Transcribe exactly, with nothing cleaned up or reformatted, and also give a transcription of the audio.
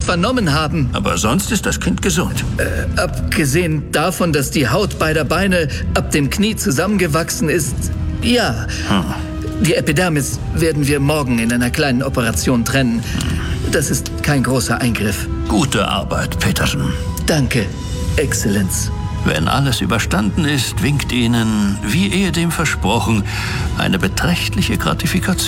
vernommen haben. Aber sonst ist das Kind gesund. Äh, abgesehen davon, dass die Haut beider Beine ab dem Knie zusammengewachsen ist, ja. Hm. Die Epidermis werden wir morgen in einer kleinen Operation trennen. Das ist kein großer Eingriff. Gute Arbeit, Peterson. Danke, Exzellenz. Wenn alles überstanden ist, winkt Ihnen, wie ehedem versprochen, eine beträchtliche Gratifikation.